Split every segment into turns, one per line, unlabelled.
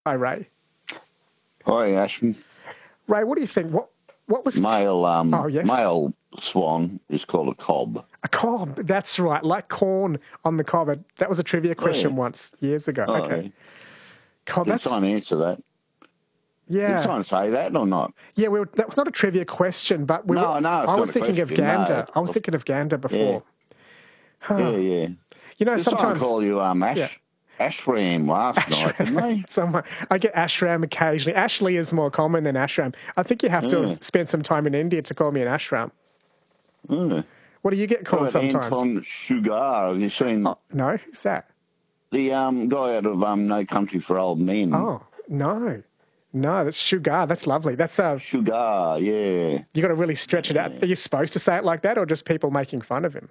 Hi, Ray.
Hi, Ashton.
Ray, what do you think? What was?
Male
Oh, yes,
male swan is called a cob.
a cob. That's right, like corn on the cob. That was a trivia
Oh yeah.
question once years ago.
Oh,
Okay,
yeah.
cob.
Did
That's
someone answer that? Did
yeah,
someone say that or not?
yeah. That was not a trivia question, but we were.
No, no,
I
it's not
was
a
thinking of
question. No.
gander. I was thinking of gander
Yeah,
before.
yeah, yeah.
You know,
Did someone
sometimes
call you
yeah.
Ashram last night, didn't
Ashram.
they?
Someone, I get ashram occasionally. Ashley is more common than ashram. I think you have to have
Yeah.
spent some time in India to call me an ashram.
Yeah.
What do you get
How
called
about
sometimes?
Anton Sugar? Have you seen
Oh, no, who's that?
the guy out of No Country for Old Men?
Oh, no. No, that's sugar. That's lovely. That's
Sugar, yeah.
you got to really stretch it out. Are you supposed to say it like that, or just people making fun of him?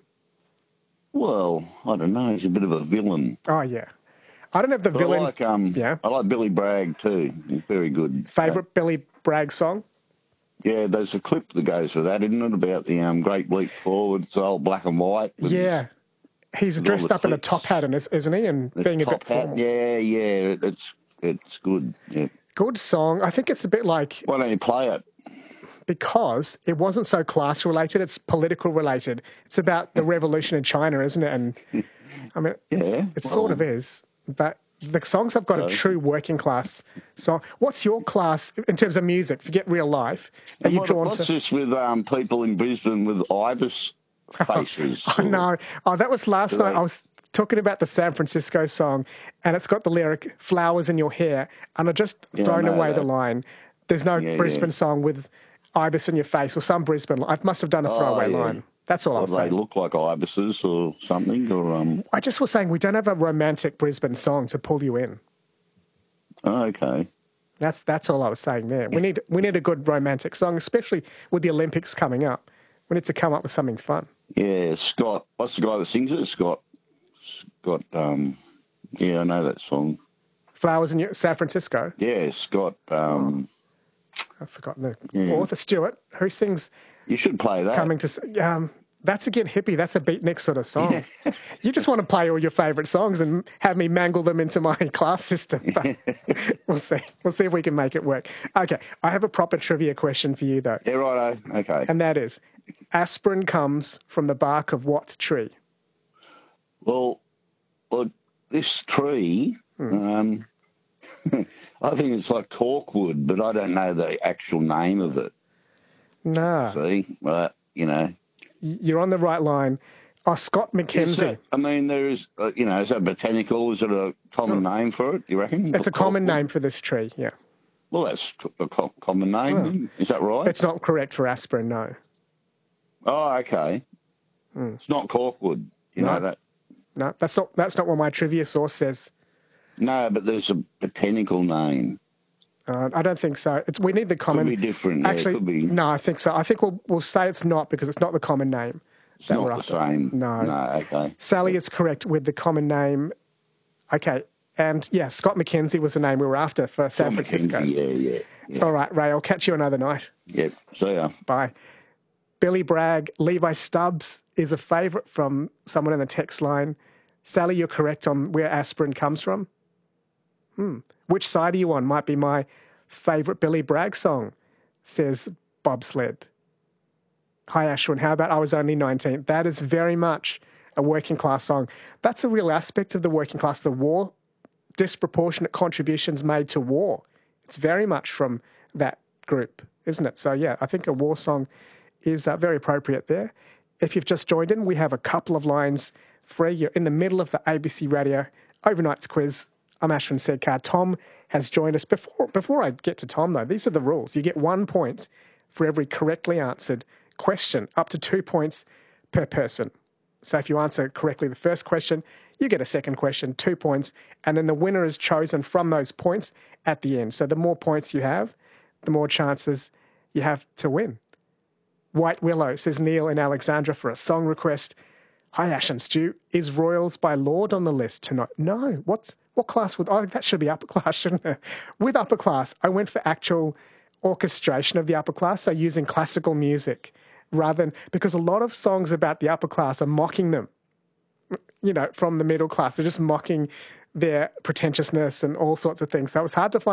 Well, I don't know. He's a bit of a villain.
Oh yeah, I don't have the
But
villain. Yeah,
I like Billy Bragg too. He's very good.
favorite Billy Bragg song.
Yeah, there's a clip that goes with that, isn't it? About the Great Leap Forward. It's all black and white
Yeah, he's
with all
dressed
the
up in a top
clips.
hat, and isn't he? And
The
being a bit
top hat.
formal.
Yeah, yeah. It's good. Yeah.
Good song. I think it's a bit like
Why don't you play it?
because it wasn't so class related. It's political related. It's about the revolution in China, isn't it? And I mean,
Yeah.
it sort of
Well,
is, but the songs have got a
so
true working class song. What's your class in terms of music? Forget real life. Are
and
you drawn
what's
to?
this with people in Brisbane with ibis faces?
Oh, no. Oh, that was last
Do
night. I
they?
was talking about the San Francisco song, and it's got the lyric "flowers in your hair," and I just
Yeah, I
thrown
know
away the
that.
line. There's no
Yeah, yeah.
Brisbane song with ibis in your face or some Brisbane. I must have done a
Oh,
throwaway
yeah.
line. That's all I
What
was
do they
saying.
look like, ibises or something? Or
I just was saying we don't have a romantic Brisbane song to pull you in.
oh, okay.
That's all I was saying there. We need a good romantic song, especially with the Olympics coming up. We need to come up with something fun.
Yeah, Scott. What's the guy that sings it? Scott. Scott. Yeah, I know that song.
Flowers in San Francisco.
Yeah, Scott.
I've forgotten the
Yeah,
author Stewart who sings
you should play that.
coming to. That's again hippie. That's a beatnik sort of song. You just want to play all your favourite songs and have me mangle them into my class system. But we'll see. We'll see if we can make it work. Okay, I have a proper trivia question for you though,
Yeah, righto. Okay.
and that is, aspirin comes from the bark of what tree?
Well, look, this tree. I think it's like corkwood, but I don't know the actual name of it.
Nah,
See, but
you're on the right line. Oh, Scott
is
McKenzie.
that? I mean, there is. Is that botanical? Is it a common name for it? Do you reckon?
It's a common
Corkwood?
name for this tree. Yeah,
Well, that's a common name. Then. Is that right?
it's not correct for aspirin. No,
Oh, okay. It's not corkwood. You know
no,
that?
no. That's not what my trivia source says.
No, but there's a botanical name.
I don't think so. We need the
Could be
common.
different. Yeah, it
Actually,
could be.
no, I think so. I think we'll say it's not because it's not the common name
It's
that we're
not the
after.
same.
No.
No, okay.
Sally is correct with the common name. Okay. And yeah, Scott McKenzie was the name we were after for San
John
Francisco.
McKenzie, yeah.
All right, Ray, I'll catch you another night.
Yep. See ya.
Bye. Billy Bragg, Levi Stubbs is a favourite from someone in the text line. Sally, you're correct on where aspirin comes from. Which side are you on? Might be my favourite Billy Bragg song, says Bobsled. Hi, Ashwin. How about I Was Only 19? That is very much a working class song. That's a real aspect of the working class, the war, disproportionate contributions made to war. It's very much from that group, isn't it? So, yeah, I think a war song is very appropriate there. If you've just joined in, we have a couple of lines free. You're in the middle of the ABC Radio Overnights quiz. I'm Ashwin Sedkar. Tom has joined us. Before I get to Tom, though, these are the rules. You get 1 point for every correctly answered question, up to 2 points per person. So if you answer correctly the first question, you get a second question, 2 points, and then the winner is chosen from those points at the end. So the more points you have, the more chances you have to win. White Willow, says Neil in Alexandra for a song request. Hi, Ash and Stu. Is Royals by Lord on the list tonight? No. What class would... Oh, that should be upper class, shouldn't it? With upper class, I went for actual orchestration of the upper class, so using classical music rather than... Because a lot of songs about the upper class are mocking them, from the middle class. They're just mocking their pretentiousness and all sorts of things. So it was hard to find